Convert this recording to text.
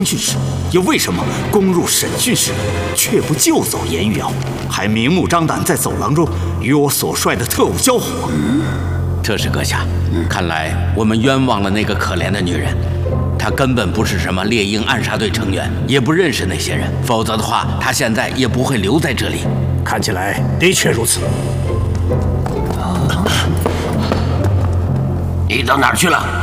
讯室，又为什么攻入审讯室，却不救走颜玉瑶，还明目张胆在走廊中与我所率的特务交火？ 这是阁下，看来我们冤枉了那个可怜的女人。她根本不是什么猎鹰暗杀队成员，也不认识那些人，否则的话，她现在也不会留在这里。 看起来的确如此。 你到哪儿去了？